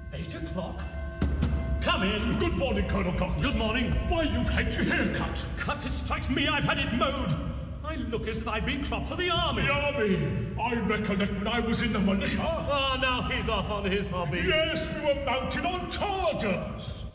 8 o'clock? Come in. Good morning, Colonel Cockles. Good morning. Why, you've had your hair cut. Cut? It strikes me I've had it mowed. I look as if I'd been cropped for the army. The army? I recollect when I was in the militia. Ah, now he's off on his hobby. Yes, we were mounted on chargers.